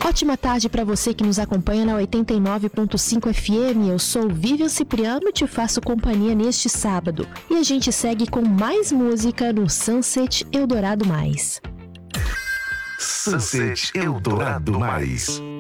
Ótima tarde para você que nos acompanha na 89.5 FM. Eu sou Vivian Cipriano e te faço companhia neste sábado. E a gente segue com mais música no Sunset Eldorado Mais. Sunset Eldorado Mais.